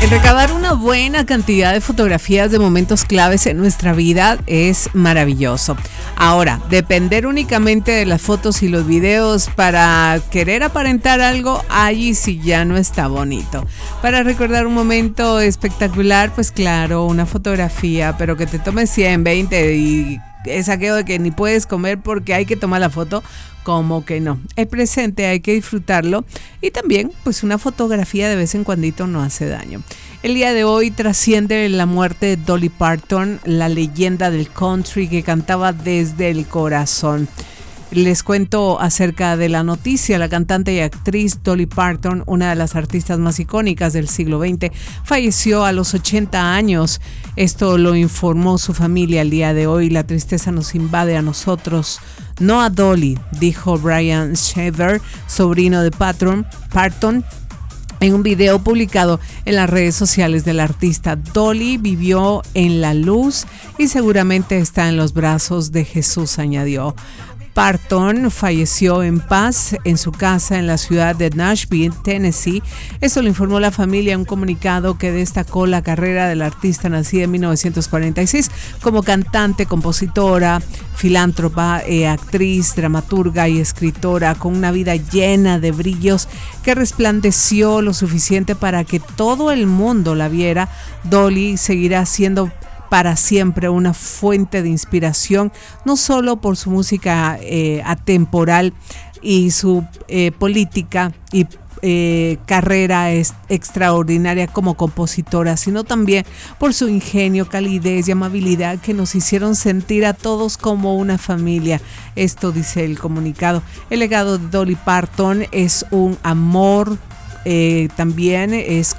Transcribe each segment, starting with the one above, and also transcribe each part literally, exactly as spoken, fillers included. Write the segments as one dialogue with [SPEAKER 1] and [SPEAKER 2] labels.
[SPEAKER 1] Recabar una buena cantidad de fotografías de momentos claves en nuestra vida es maravilloso. Ahora, depender únicamente de las fotos y los videos para querer aparentar algo, allí sí ya no está bonito. Para recordar un momento espectacular, pues claro, una fotografía, pero que te tomes cien, veinte y es aquello de que ni puedes comer porque hay que tomar la foto. Como que no, el presente hay que disfrutarlo y también pues una fotografía de vez en cuandito no hace daño. El día de hoy trasciende la muerte de Dolly Parton, la leyenda del country que cantaba desde el corazón. Les cuento acerca de la noticia. La cantante y actriz Dolly Parton, una de las artistas más icónicas del siglo veinte, falleció a los ochenta años. Esto lo informó su familia el día de hoy. La tristeza nos invade a nosotros, no a Dolly, dijo Brian Shaver, sobrino de Parton, Parton, en un video publicado en las redes sociales del artista. Dolly vivió en la luz y seguramente está en los brazos de Jesús, añadió. Parton falleció en paz en su casa en la ciudad de Nashville, Tennessee. Eso lo informó la familia en un comunicado que destacó la carrera del artista nacida en mil novecientos cuarenta y seis como cantante, compositora, filántropa, eh, actriz, dramaturga y escritora, con una vida llena de brillos que resplandeció lo suficiente para que todo el mundo la viera. Dolly seguirá siendo para siempre una fuente de inspiración, no solo por su música eh, atemporal y su eh, política y eh, carrera es extraordinaria como compositora, sino también por su ingenio, calidez y amabilidad que nos hicieron sentir a todos como una familia. Esto dice el comunicado. El legado de Dolly Parton es un amor, Eh, también es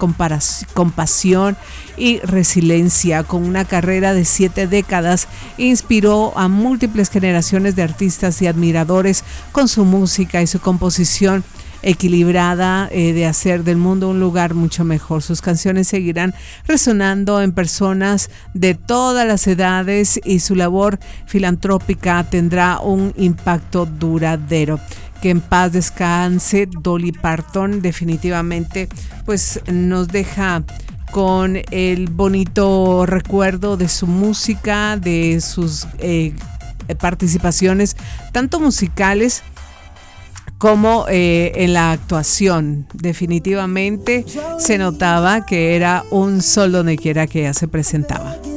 [SPEAKER 1] compasión y resiliencia. Con una carrera de siete décadas, inspiró a múltiples generaciones de artistas y admiradores con su música y su composición equilibrada eh, de hacer del mundo un lugar mucho mejor. Sus canciones seguirán resonando en personas de todas las edades y su labor filantrópica tendrá un impacto duradero. Que en paz descanse Dolly Parton. Definitivamente pues nos deja con el bonito recuerdo de su música, de sus eh, participaciones tanto musicales como eh, en la actuación. Definitivamente se notaba que era un sol donde quiera que ella se presentaba.